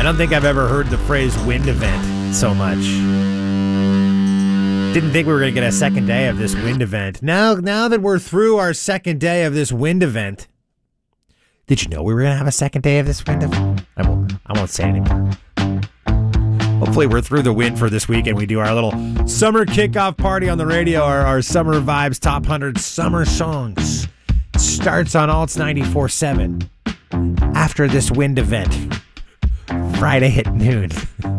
don't think I've ever heard the phrase wind event so much. Didn't think we were going to get a second day of this wind event. Now that we're through our second day of this wind event, did you know we were going to have a second day of this wind event? I won't say anymore. Hopefully we're through the wind for this week and we do our little summer kickoff party on the radio, our Summer Vibes Top 100 Summer Songs. Starts on Alts 94.7 after this wind event. Friday at noon.